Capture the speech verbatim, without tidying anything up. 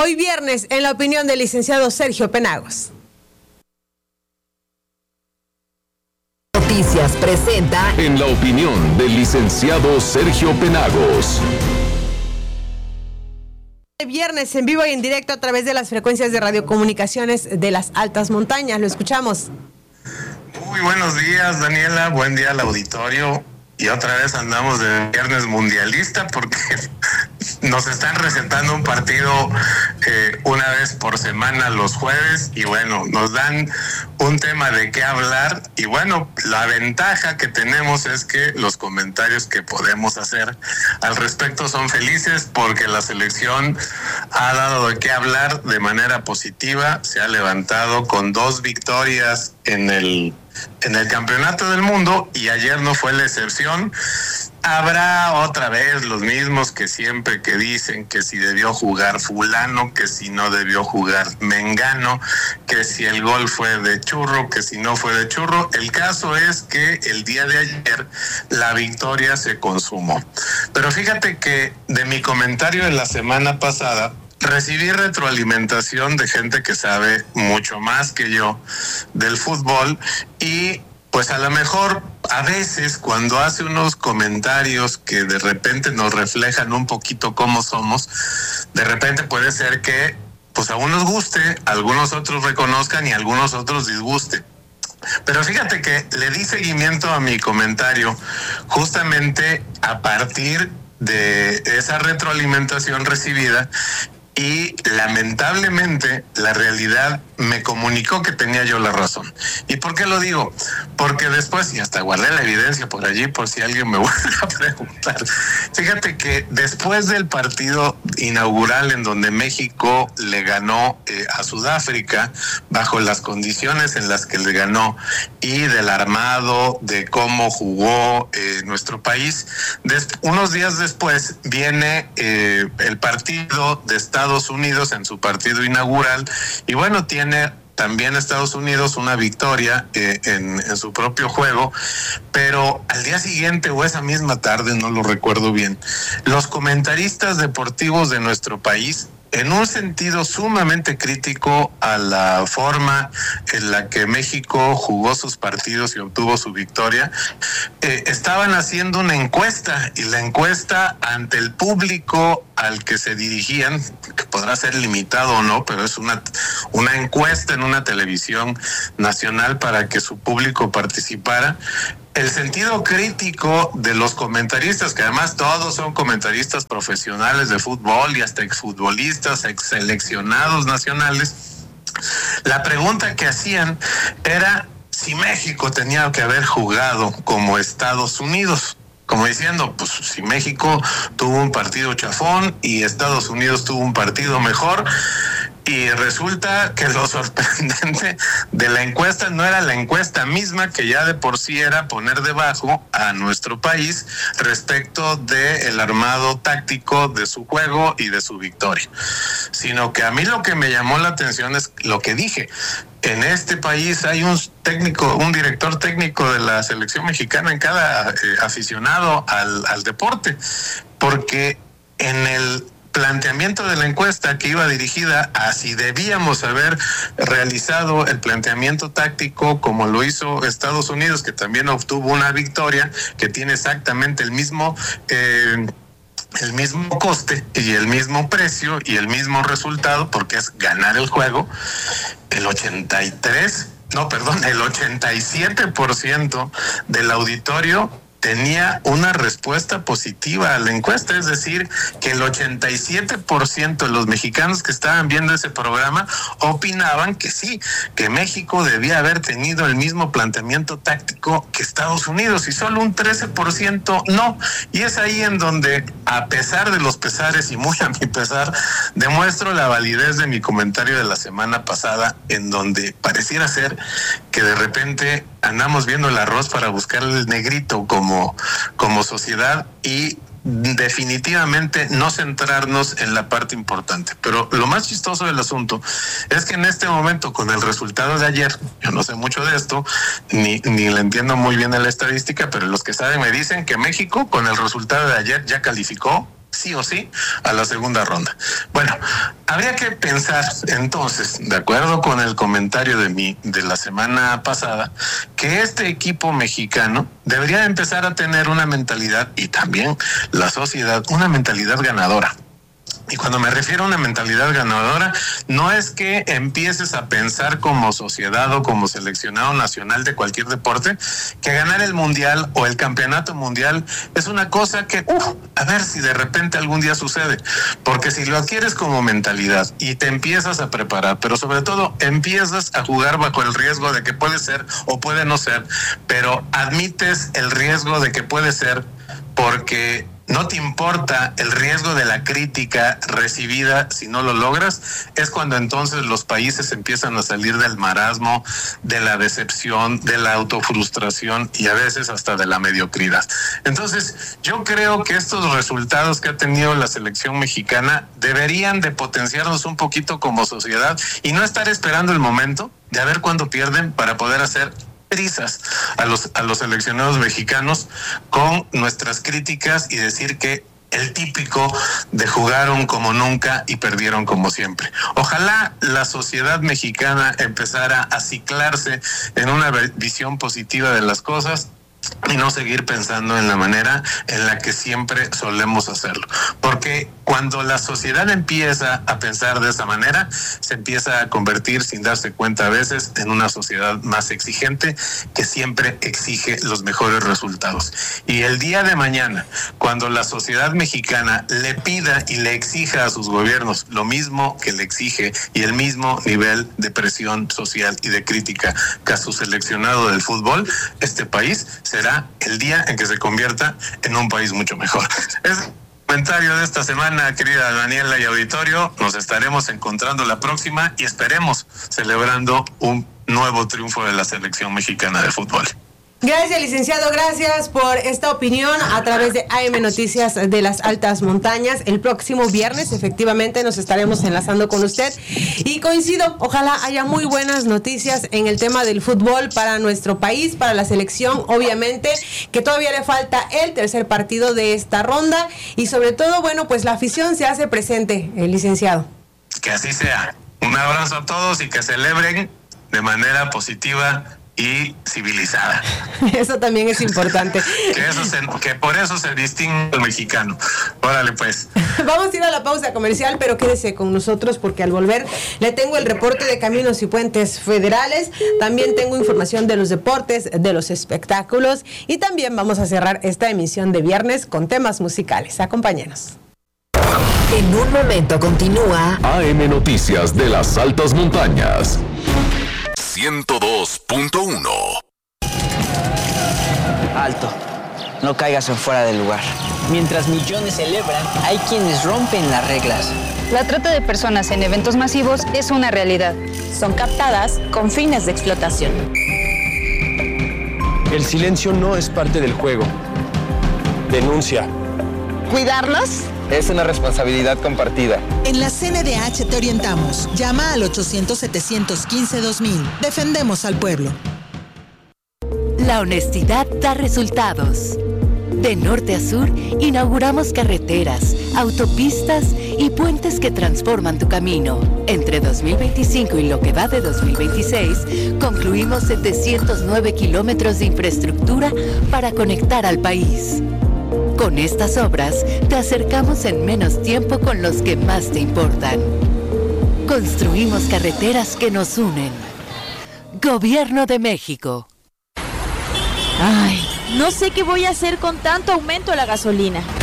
Hoy viernes, en la opinión del licenciado Sergio Penagos. Noticias presenta En la opinión del licenciado Sergio Penagos. Viernes en vivo y en directo a través de las frecuencias de radiocomunicaciones de las altas montañas. Lo escuchamos. Muy buenos días, Daniela. Buen día al auditorio. Y otra vez andamos de viernes mundialista porque nos están recetando un partido eh, una vez por semana los jueves y bueno, nos dan un tema de qué hablar y bueno, la ventaja que tenemos es que los comentarios que podemos hacer al respecto son felices porque la selección ha dado de qué hablar de manera positiva, se ha levantado con dos victorias en el en el campeonato del mundo y ayer no fue la excepción. Habrá otra vez los mismos que siempre que dicen que si debió jugar fulano, que si no debió jugar mengano, que si el gol fue de churro, que si no fue de churro. El caso es que el día de ayer la victoria se consumó. Pero fíjate que de mi comentario de la semana pasada recibí retroalimentación de gente que sabe mucho más que yo del fútbol y pues a lo mejor a veces cuando hace unos comentarios que de repente nos reflejan un poquito cómo somos, de repente puede ser que pues a unos guste, a algunos otros reconozcan y a algunos otros disguste. Pero fíjate que le di seguimiento a mi comentario justamente a partir de esa retroalimentación recibida. Y lamentablemente la realidad me comunicó que tenía yo la razón. ¿Y por qué lo digo? Porque después, y hasta guardé la evidencia por allí por si alguien me vuelve a preguntar. Fíjate que después del partido inaugural en donde México le ganó eh, a Sudáfrica, bajo las condiciones en las que le ganó y del armado, de cómo jugó eh, nuestro país, des- unos días después viene eh, el partido de Estados Estados Unidos en su partido inaugural y bueno, tiene también Estados Unidos una victoria eh, en, en su propio juego, pero al día siguiente o esa misma tarde, no lo recuerdo bien, los comentaristas deportivos de nuestro país, en un sentido sumamente crítico a la forma en la que México jugó sus partidos y obtuvo su victoria, eh, estaban haciendo una encuesta y la encuesta ante el público al que se dirigían, que podrá ser limitado o no, pero es una, una encuesta en una televisión nacional para que su público participara. El sentido crítico de los comentaristas, que además todos son comentaristas profesionales de fútbol y hasta exfutbolistas, exseleccionados nacionales, la pregunta que hacían era si México tenía que haber jugado como Estados Unidos. Como diciendo, pues si México tuvo un partido chafón y Estados Unidos tuvo un partido mejor. Y resulta que lo sorprendente de la encuesta no era la encuesta misma, que ya de por sí era poner debajo a nuestro país respecto del armado táctico de su juego y de su victoria, sino que a mí lo que me llamó la atención es lo que dije. En este país hay un técnico, un director técnico de la selección mexicana en cada eh, aficionado al, al deporte, porque en el planteamiento de la encuesta que iba dirigida a si debíamos haber realizado el planteamiento táctico como lo hizo Estados Unidos, que también obtuvo una victoria que tiene exactamente el mismo eh, el mismo coste y el mismo precio y el mismo resultado, porque es ganar el juego, el ochenta y tres, no, perdón, el ochenta y siete por ciento del auditorio tenía una respuesta positiva a la encuesta, es decir, que el ochenta y siete por ciento de los mexicanos que estaban viendo ese programa opinaban que sí, que México debía haber tenido el mismo planteamiento táctico que Estados Unidos y solo un trece por ciento no. Y es ahí en donde, a pesar de los pesares y muy a mi pesar, demuestro la validez de mi comentario de la semana pasada, en donde pareciera ser que de repente andamos viendo el arroz para buscar el negrito como, como sociedad y definitivamente no centrarnos en la parte importante. Pero lo más chistoso del asunto es que en este momento, con el resultado de ayer, yo no sé mucho de esto, ni, ni le entiendo muy bien a la estadística, pero los que saben me dicen que México, con el resultado de ayer, ya calificó sí o sí a la segunda ronda. Bueno, habría que pensar entonces, de acuerdo con el comentario de mi de la semana pasada, que este equipo mexicano debería empezar a tener una mentalidad, y también la sociedad, una mentalidad ganadora. Y cuando me refiero a una mentalidad ganadora, no es que empieces a pensar como sociedad o como seleccionado nacional de cualquier deporte, que ganar el mundial o el campeonato mundial es una cosa que, uh, a ver si de repente algún día sucede. Porque si lo adquieres como mentalidad y te empiezas a preparar, pero sobre todo empiezas a jugar bajo el riesgo de que puede ser o puede no ser, pero admites el riesgo de que puede ser porque no te importa el riesgo de la crítica recibida si no lo logras, es cuando entonces los países empiezan a salir del marasmo, de la decepción, de la autofrustración y a veces hasta de la mediocridad. Entonces, yo creo que estos resultados que ha tenido la selección mexicana deberían de potenciarnos un poquito como sociedad y no estar esperando el momento de a ver cuándo pierden para poder hacer a los a los seleccionados mexicanos con nuestras críticas y decir que el típico de jugaron como nunca y perdieron como siempre. Ojalá la sociedad mexicana empezara a ciclarse en una visión positiva de las cosas y no seguir pensando en la manera en la que siempre solemos hacerlo. Porque cuando la sociedad empieza a pensar de esa manera, se empieza a convertir, sin darse cuenta a veces, en una sociedad más exigente que siempre exige los mejores resultados. Y el día de mañana, cuando la sociedad mexicana le pida y le exija a sus gobiernos lo mismo que le exige y el mismo nivel de presión social y de crítica que a su seleccionado del fútbol, este país será el día en que se convierta en un país mucho mejor. Es el comentario de esta semana, querida Daniela y auditorio. Nos estaremos encontrando la próxima y esperemos celebrando un nuevo triunfo de la selección mexicana de fútbol. Gracias, licenciado, gracias por esta opinión a través de A M Noticias de las Altas Montañas. El próximo viernes, efectivamente, nos estaremos enlazando con usted. Y coincido, ojalá haya muy buenas noticias en el tema del fútbol para nuestro país, para la selección, obviamente, que todavía le falta el tercer partido de esta ronda. Y sobre todo, bueno, pues la afición se hace presente, el licenciado. Que así sea. Un abrazo a todos y que celebren de manera positiva y civilizada. Eso también es importante. que, eso se, que por eso se distingue el mexicano. Órale pues. Vamos a ir a la pausa comercial, pero quédese con nosotros porque al volver le tengo el reporte de Caminos y Puentes Federales, también tengo información de los deportes, de los espectáculos y también vamos a cerrar esta emisión de viernes con temas musicales. Acompáñenos. En un momento continúa A M Noticias de las Altas Montañas. ciento dos punto uno. Alto, no caigas en fuera del lugar. Mientras millones celebran, hay quienes rompen las reglas. La trata de personas en eventos masivos es una realidad. Son captadas con fines de explotación. El silencio no es parte del juego. Denuncia. ¿Cuidarlos? Es una responsabilidad compartida. En la C N D H te orientamos. Llama al ochocientos, setecientos quince, dos mil. Defendemos al pueblo. La honestidad da resultados. De norte a sur, inauguramos carreteras, autopistas y puentes que transforman tu camino. Entre dos mil veinticinco y lo que va de dos mil veintiséis, concluimos setecientos nueve kilómetros de infraestructura para conectar al país. Con estas obras, te acercamos en menos tiempo con los que más te importan. Construimos carreteras que nos unen. Gobierno de México. Ay, no sé qué voy a hacer con tanto aumento a la gasolina.